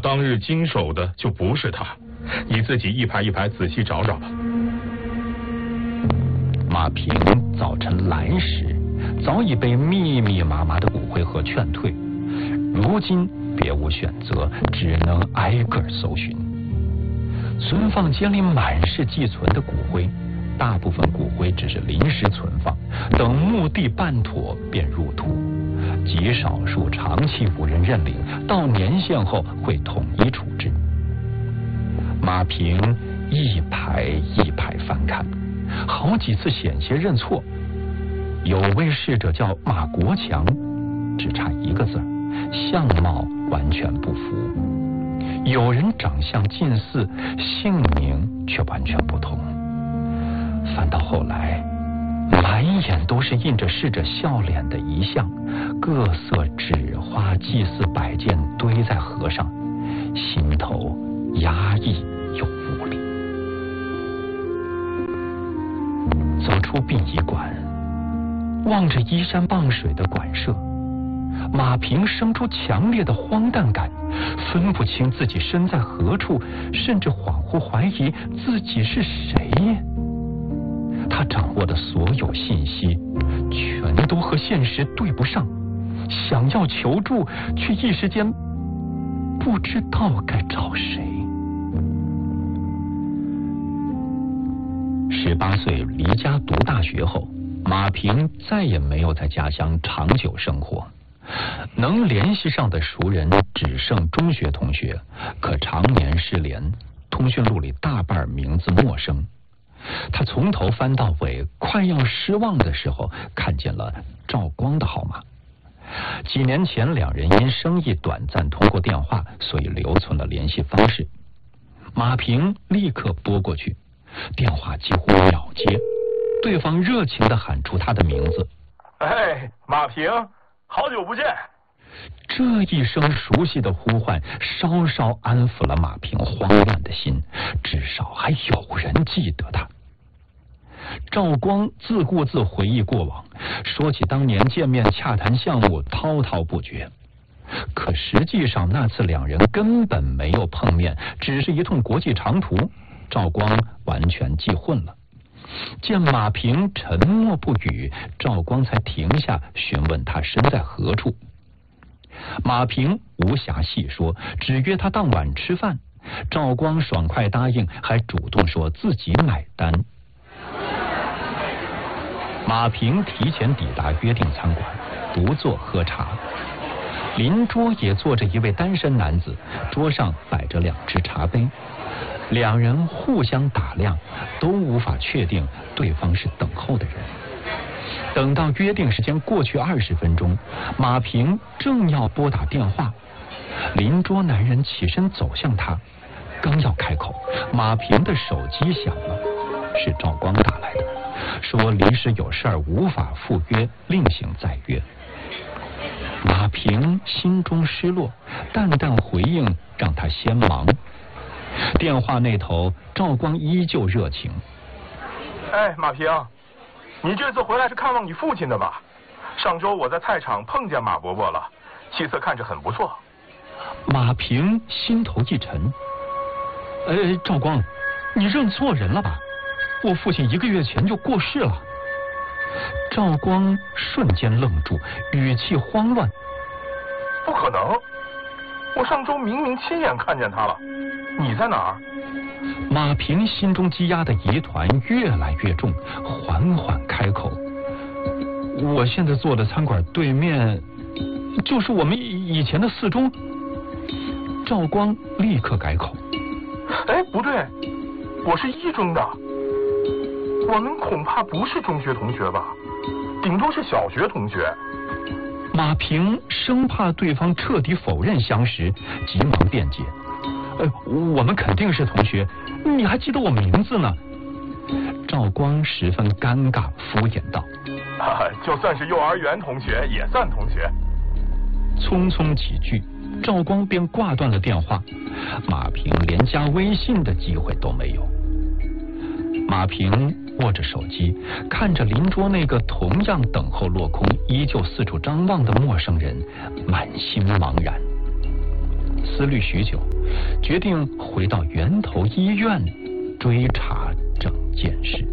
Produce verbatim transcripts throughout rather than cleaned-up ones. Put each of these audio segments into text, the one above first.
当日经手的就不是他，你自己一排一排仔细找找吧。 马平早晨来时，早已被密密麻麻的骨灰盒劝退，如今别无选择，只能挨个搜寻。存放间里满是寄存的骨灰，大部分骨灰只是临时存放，等墓地办妥便入土，极少数长期无人认领，到年限后会统一处置。马平一排一排翻看，好几次险些认错。有位逝者叫马国强，只差一个字，相貌完全不符。有人长相近似，姓名却完全不同。翻到后来，满眼都是印着逝者笑脸的遗像，各色纸花祭祀摆件堆在盒上，心头压抑又无力。走出殡仪馆，望着依山傍水的馆舍，马平生出强烈的荒诞感，分不清自己身在何处，甚至恍惚怀疑自己是谁。他掌握的所有信息全都和现实对不上，想要求助，却一时间不知道该找谁。十八岁离家读大学后，马平再也没有在家乡长久生活，能联系上的熟人只剩中学同学，可常年失联，通讯录里大半名字陌生。他从头翻到尾，快要失望的时候，看见了赵光的号码。几年前两人因生意短暂通过电话，所以留存了联系方式。马平立刻拨过去，电话几乎秒接，对方热情地喊出他的名字： 哎，马平，好久不见。 这一声熟悉的呼唤稍稍安抚了马平慌乱的心，至少还有人记得他。赵光自顾自回忆过往，说起当年见面洽谈项目滔滔不绝。可实际上那次两人根本没有碰面，只是一通国际长途，赵光完全记混了。见马平沉默不语，赵光才停下询问他身在何处。马平无暇细说，只约他当晚吃饭。赵光爽快答应，还主动说自己买单。马平提前抵达约定餐馆，独坐喝茶。邻桌也坐着一位单身男子，桌上摆着两只茶杯。两人互相打量，都无法确定对方是等候的人。等到约定时间过去二十分钟，马平正要拨打电话，邻桌男人起身走向他，刚要开口，马平的手机响了，是赵光打来的，说临时有事儿无法赴约，另行再约。马平心中失落，淡淡回应让他先忙。电话那头，赵光依旧热情： 哎，马平，你这次回来是看望你父亲的吧？上周我在菜场碰见马伯伯了，气色看着很不错。 马平心头一沉：哎，赵光，你认错人了吧？我父亲一个月前就过世了。赵光瞬间愣住，语气慌乱： 不可能，我上周明明亲眼看见他了，你在哪儿？ 马平心中积压的疑团越来越重，缓缓开口：我现在坐的餐馆对面就是我们以前的四中。赵光立刻改口： 哎，不对，我是一中的，我们恐怕不是中学同学吧，顶多是小学同学。 马平生怕对方彻底否认相识，急忙辩解：呃，我们肯定是同学，你还记得我名字呢。赵光十分尴尬，敷衍道： 啊，就算是幼儿园同学也算同学。 匆匆几句，赵光便挂断了电话，马平连加微信的机会都没有。马平握着手机，看着邻桌那个同样等候落空、依旧四处张望的陌生人，满心茫然。 思虑许久，决定回到源头医院追查整件事。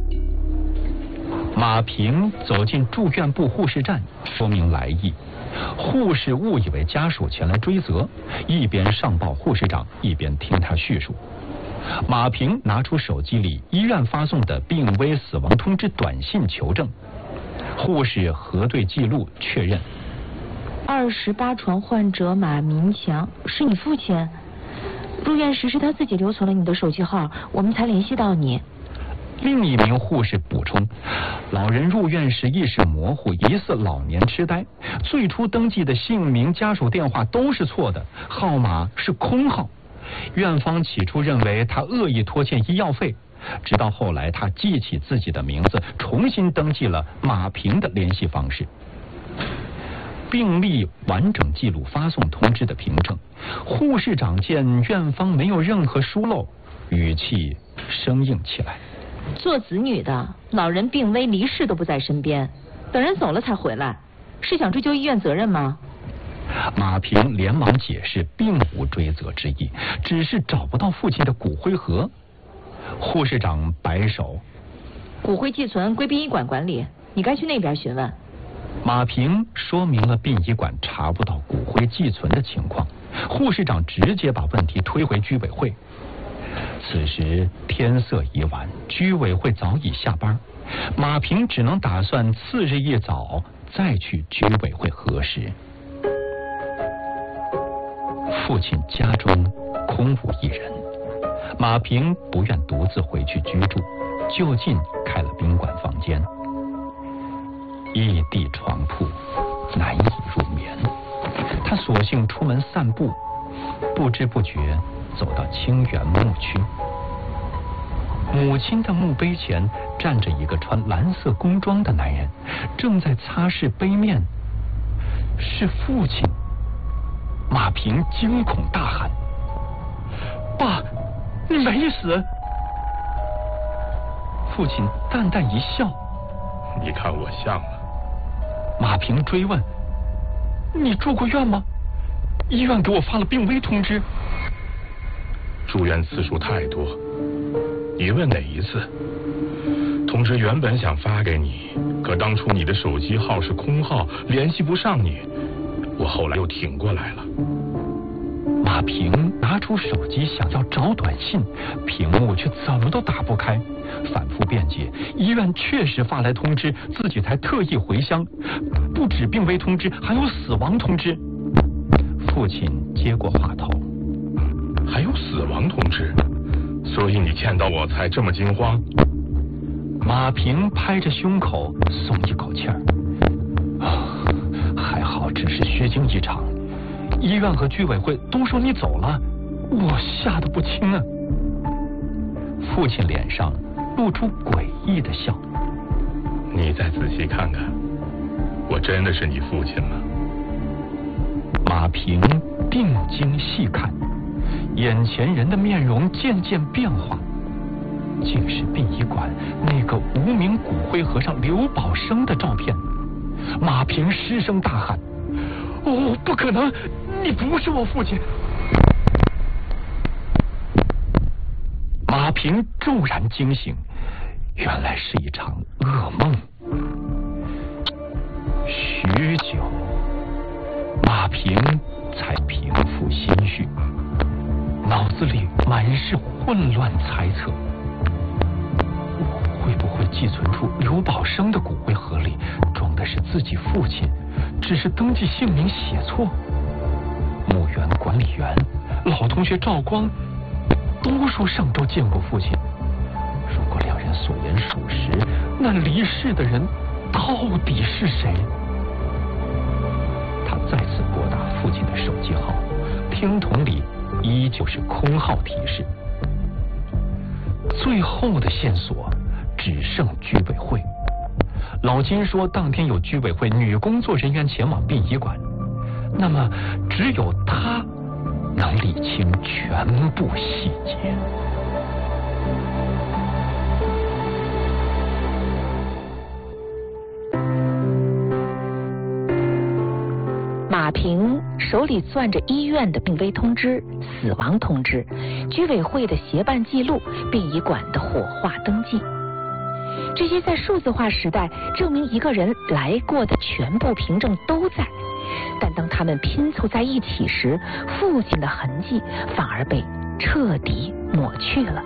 马平走进住院部护士站，说明来意。护士误以为家属前来追责，一边上报护士长，一边听他叙述。马平拿出手机里医院发送的病危死亡通知短信求证，护士核对记录确认。 二十八床患者马明强是你父亲，入院时是他自己留存了你的手机号，我们才联系到你。 另一名护士补充，老人入院时意识模糊，疑似老年痴呆，最初登记的姓名、家属电话都是错的，号码是空号。院方起初认为他恶意拖欠医药费，直到后来他记起自己的名字，重新登记了马平的联系方式。病历完整记录发送通知的凭证，护士长见院方没有任何疏漏，语气生硬起来。 做子女的，老人病危离世都不在身边，等人走了才回来，是想追究医院责任吗？ 马平连忙解释，并无追责之意，只是找不到父亲的骨灰盒。护士长摆手， 骨灰寄存归殡仪馆管理，你该去那边询问。 马平说明了殡仪馆查不到骨灰寄存的情况，护士长直接把问题推回居委会。此时天色已晚，居委会早已下班，马平只能打算次日一早再去居委会核实。父亲家中空无一人，马平不愿独自回去居住，就近开了宾馆房间。一地床铺，难以入眠，他索性出门散步，不知不觉走到清源墓区。母亲的墓碑前站着一个穿蓝色工装的男人，正在擦拭碑面。是父亲。马平惊恐大喊：“爸，你没死！”父亲淡淡一笑：“ 你看我像吗？” 马平追问：“你住过院吗？医院给我发了病危通知。” 住院次数太多，你问哪一次？通知原本想发给你，可当初你的手机号是空号，联系不上你，我后来又挺过来了。 马平拿出手机想要找短信，屏幕却怎么都打不开，反复辩解，医院确实发来通知，自己才特意回乡，不止病危通知，还有死亡通知。父亲接过话头：“ 还有死亡通知，所以你见到我才这么惊慌？” 马平拍着胸口松一口气儿：“啊，还好只是虚惊一场。医院和居委会都说你走了，我吓得不轻啊。”父亲脸上露出诡异的笑：“ 你再仔细看看，我真的是你父亲吗？” 马平定睛细看，眼前人的面容渐渐变化，竟是殡仪馆那个无名骨灰盒上刘宝生的照片。马平失声大喊：“哦，不可能！你不是我父亲！”马平骤然惊醒，原来是一场噩梦。许久，马平才平复心绪，脑子里满是混乱猜测。会不会寄存处刘宝生的骨灰盒里装的是自己父亲，只是登记姓名写错？墓园管理员、老同学赵光都说上周见过父亲。如果两人所言属实，那离世的人到底是谁？他再次拨打父亲的手机号，听筒里依旧是空号提示。最后的线索只剩居委会。老金说当天有居委会女工作人员前往殡仪馆，那么只有他能理清全部细节。 马平手里攥着医院的病危通知、死亡通知、居委会的协办记录、殡仪馆的火化登记。这些在数字化时代证明一个人来过的全部凭证都在，但当他们拼凑在一起时，父亲的痕迹反而被彻底抹去了。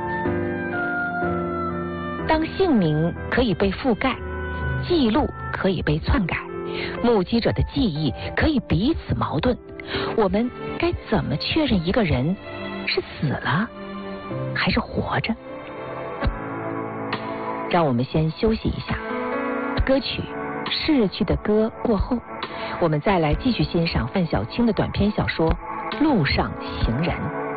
当姓名可以被覆盖，记录可以被篡改，目击者的记忆可以彼此矛盾，我们该怎么确认一个人是死了还是活着？让我们先休息一下，歌曲《逝去的歌》过后，我们再来继续欣赏范小青的短篇小说《路上行人》。